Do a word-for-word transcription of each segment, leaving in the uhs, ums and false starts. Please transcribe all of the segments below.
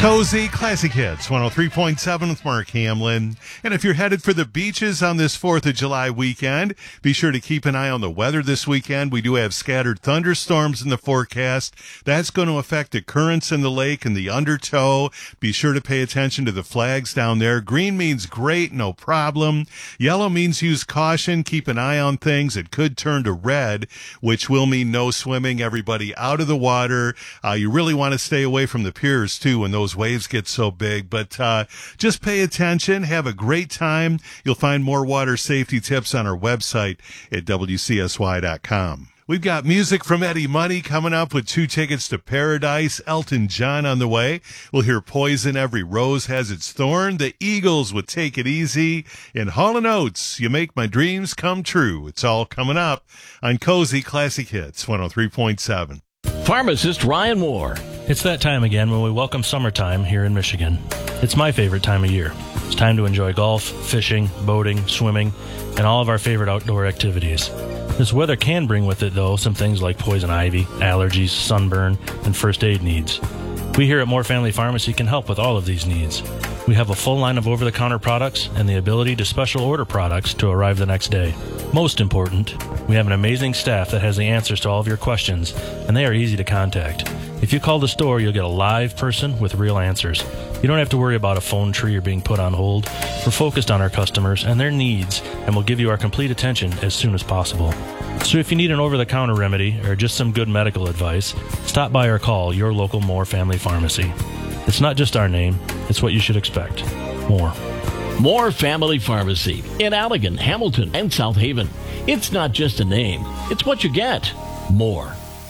Cozy Classic Hits, one oh three point seven with Mark Hamlin. And if you're headed for the beaches on this fourth of July weekend, be sure to keep an eye on the weather this weekend. We do have scattered thunderstorms in the forecast. That's going to affect the currents in the lake and the undertow. Be sure to pay attention to the flags down there. Green means great, no problem. Yellow means use caution. Keep an eye on things. It could turn to red, which will mean no swimming. Everybody out of the water. Uh, you really want to stay away from the piers, too, when those waves get so big, but uh, just pay attention. Have a great time. You'll find more water safety tips on our website at W C S Y dot com. We've got music from Eddie Money coming up with two tickets to Paradise. Elton John on the way. We'll hear Poison, Every Rose Has Its Thorn. The Eagles with Take It Easy. And Hall and Oates, You Make My Dreams Come True. It's all coming up on Cozy Classic Hits, one oh three point seven. Pharmacist Ryan Moore. It's that time again when we welcome summertime here in Michigan. It's my favorite time of year. It's time to enjoy golf, fishing, boating, swimming, and all of our favorite outdoor activities. This weather can bring with it, though, some things like poison ivy, allergies, sunburn, and first aid needs. We here at Moore Family Pharmacy can help with all of these needs. We have a full line of over-the-counter products and the ability to special order products to arrive the next day. Most important, we have an amazing staff that has the answers to all of your questions, and they are easy to contact. If you call the store, you'll get a live person with real answers. You don't have to worry about a phone tree or being put on hold. We're focused on our customers and their needs, and we'll give you our complete attention as soon as possible. So if you need an over-the-counter remedy or just some good medical advice, stop by or call your local Moore Family Pharmacy. It's not just our name, it's what you should expect. More. Moore Family Pharmacy in Allegan, Hamilton, and South Haven. It's not just a name, it's what you get. More.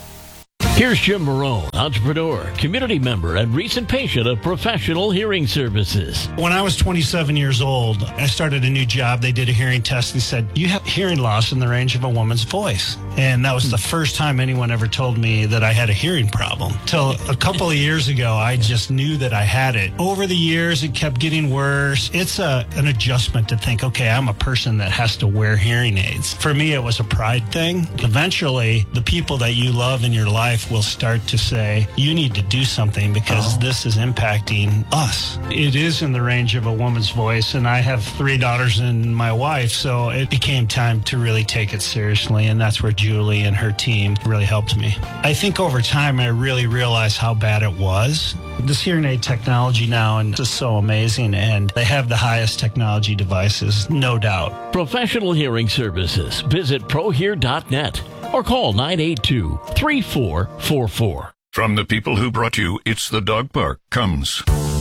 Here's Jim Marone, entrepreneur, community member, and recent patient of Professional Hearing Services. When I was twenty-seven years old, I started a new job. They did a hearing test and said, you have hearing loss in the range of a woman's voice. And that was the first time anyone ever told me that I had a hearing problem. Till a couple of years ago, I just knew that I had it. Over the years, it kept getting worse. It's a, an adjustment to think, okay, I'm a person that has to wear hearing aids. For me, it was a pride thing. Eventually, the people that you love in your life will start to say, you need to do something because oh. this is impacting us. It is in the range of a woman's voice, and I have three daughters and my wife, so it became time to really take it seriously, and that's where Julie and her team really helped me. I think over time, I really realized how bad it was. This hearing aid technology now is just so amazing, and they have the highest technology devices, no doubt. Professional Hearing Services. Visit pro hear dot net or call nine eight two, three four four four. From the people who brought you It's the Dog Park comes